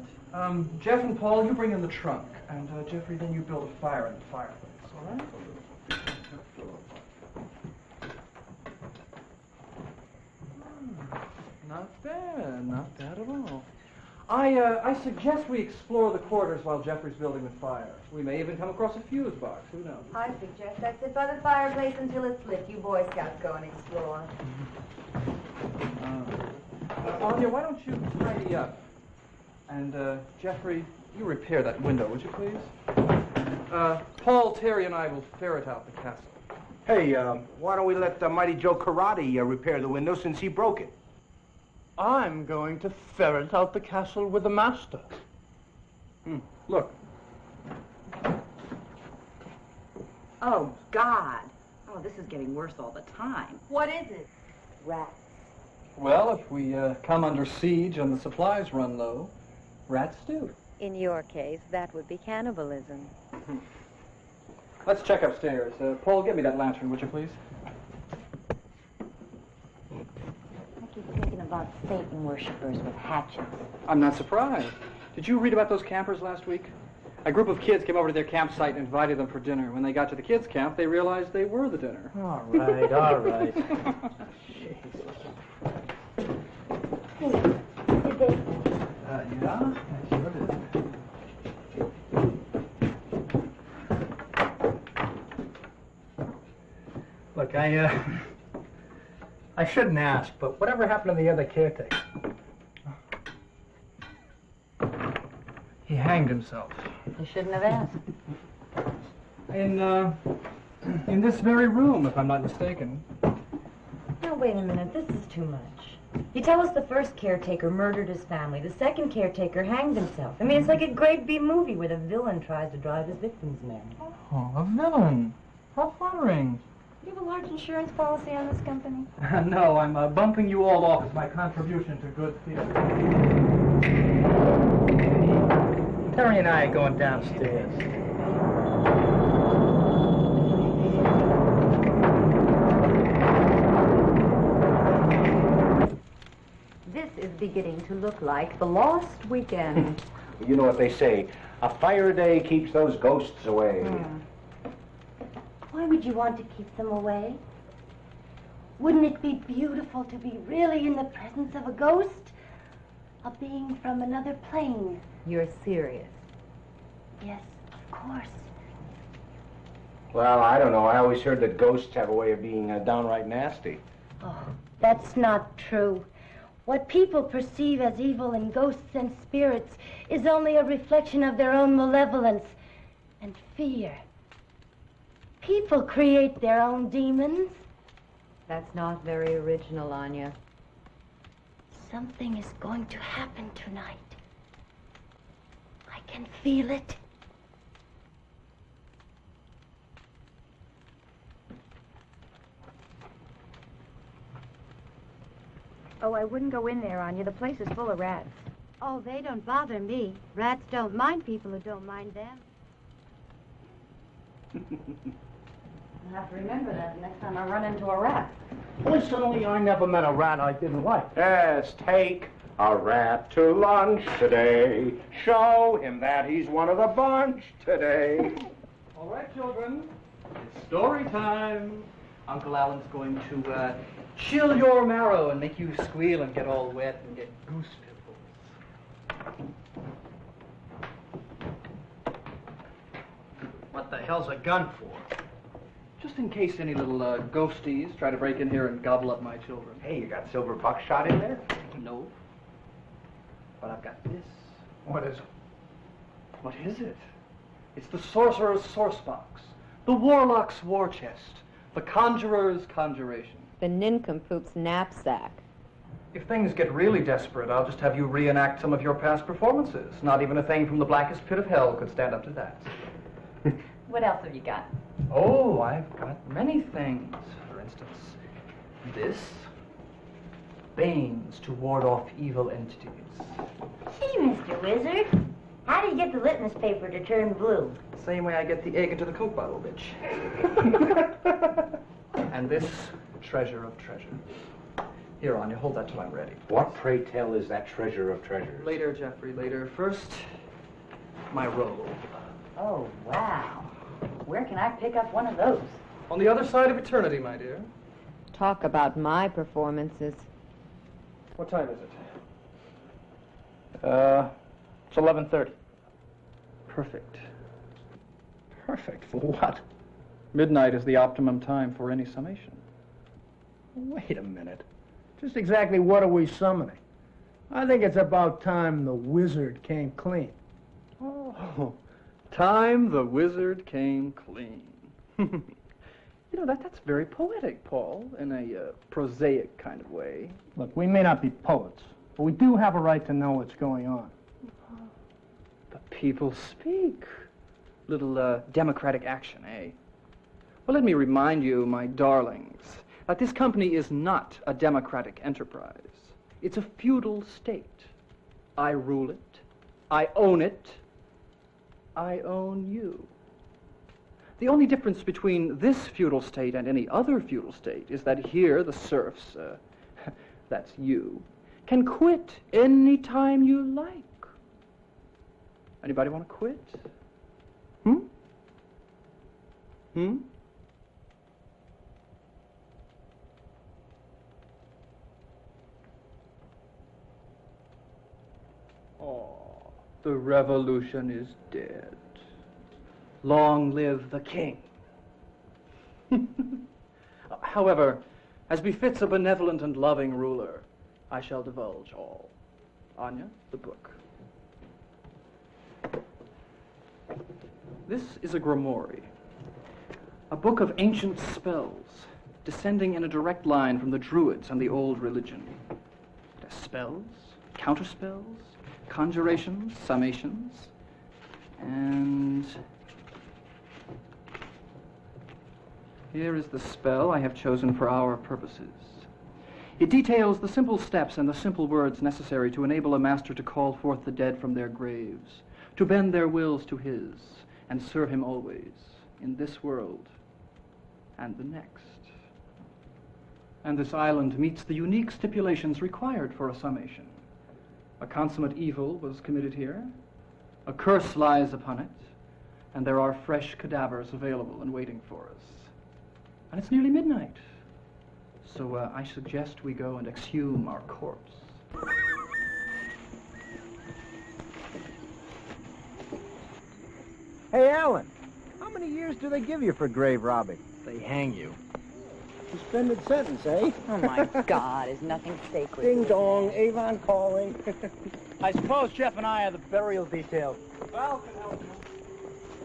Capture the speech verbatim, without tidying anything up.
Um, Jeff and Paul, you bring in the trunk. And, uh, Jeffrey, then you build a fire in the fireplace, all right? Hmm, not bad, not bad at all. I, uh, I suggest we explore the quarters while Jeffrey's building the fire. We may even come across a fuse box, who knows? I suggest I sit by the fireplace until it's lit. You Boy Scouts go and explore. Uh, uh, Anya, why don't you tidy up? And, uh, Jeffrey, you repair that window, would you please? Uh, Paul, Terry, and I will ferret out the castle. Hey, uh, why don't we let uh, Mighty Joe Karate uh, repair the window since he broke it? I'm going to ferret out the castle with the master. Hmm. Look. Oh, God. Oh, this is getting worse all the time. What is it? Rats. Well, if we uh, come under siege and the supplies run low, rats do. In your case, that would be cannibalism. Let's check upstairs. Uh, Paul, get me that lantern, would you please? I keep thinking about Satan worshippers with hatchets. I'm not surprised. Did you read about those campers last week? A group of kids came over to their campsite and invited them for dinner. When they got to the kids' camp, they realized they were the dinner. All right, all right. Hey, did they... Uh, yeah, I sure did. Look, I, uh, I shouldn't ask, but whatever happened to the other caretaker? He hanged himself. You shouldn't have asked. In, uh, in this very room, if I'm not mistaken. Now, wait a minute. This is too much. You tell us the first caretaker murdered his family. The second caretaker hanged himself. I mean, it's like a great B movie where the villain tries to drive his victims mad. Oh, a villain. How flattering. You have a large insurance policy on this company? No, I'm uh, bumping you all off as my contribution to good theater. Terry and I are going downstairs. This is beginning to look like the Lost Weekend. You know what they say, a fire day keeps those ghosts away. Hmm. Why would you want to keep them away? Wouldn't it be beautiful to be really in the presence of a ghost? A being from another plane? You're serious. Yes, of course. Well, I don't know. I always heard that ghosts have a way of being uh, downright nasty. Oh, that's not true. What people perceive as evil in ghosts and spirits is only a reflection of their own malevolence and fear. People create their own demons. That's not very original, Anya. Something is going to happen tonight. I can feel it. Oh, I wouldn't go in there, Anya. The place is full of rats. Oh, they don't bother me. Rats don't mind people who don't mind them. I'll have to remember that next time I run into a rat. Personally, I never met a rat I didn't like. Yes, take a rat to lunch today. Show him that he's one of the bunch today. All right, children. It's story time. Uncle Alan's going to uh, chill your marrow and make you squeal and get all wet and get goose pimples. What the hell's a gun for? Just in case any little uh, ghosties try to break in here and gobble up my children. Hey, you got silver buckshot in there? No. But I've got this. What is it? What is it? It's the sorcerer's source box, the warlock's war chest, the conjurer's conjuration. The nincompoop's knapsack. If things get really desperate, I'll just have you reenact some of your past performances. Not even a thing from the blackest pit of hell could stand up to that. What else have you got? Oh, I've got many things. For instance, this. Banes to ward off evil entities. Gee, Mister Wizard, how do you get the litmus paper to turn blue? Same way I get the egg into the Coke bottle, bitch. And this treasure of treasures. Here, Anya, hold that till I'm ready. What, pray tell, is that treasure of treasures? Later, Jeffrey, later. First, my robe. Oh, wow. Where can I pick up one of those? On the other side of eternity, my dear. Talk about my performances. What time is it? Uh, it's eleven thirty. Perfect. Perfect for what? Midnight is the optimum time for any summation. Wait a minute. Just exactly what are we summoning? I think it's about time the wizard came clean. Oh, time the wizard came clean. You know, that that's very poetic, Paul, in a uh, prosaic kind of way. Look, we may not be poets, but we do have a right to know what's going on. The people speak. Little uh, democratic action, eh? Well, let me remind you, my darlings, that this company is not a democratic enterprise. It's a feudal state. I rule it. I own it. I own you. The only difference between this feudal state and any other feudal state is that here the serfs, uh, that's you, can quit any time you like. Anybody want to quit? Hmm? Hmm? Oh, the revolution is dead. Long live the king. However, as befits a benevolent and loving ruler, I shall divulge all. Anya, the book. This is a grimoire, a book of ancient spells, descending in a direct line from the Druids and the old religion. It has spells, counterspells, conjurations, summations, and here is the spell I have chosen for our purposes. It details the simple steps and the simple words necessary to enable a master to call forth the dead from their graves, to bend their wills to his, and serve him always, in this world and the next. And this island meets the unique stipulations required for a summation. A consummate evil was committed here, a curse lies upon it, and there are fresh cadavers available and waiting for us. And it's nearly midnight, so uh, I suggest we go and exhume our corpse. Hey, Alan, how many years do they give you for grave robbing? They hang you. Suspended sentence, eh? Oh, my God, is nothing sacred? Ding dong, Avon calling. I suppose Jeff and I are the burial details. Well, can help you.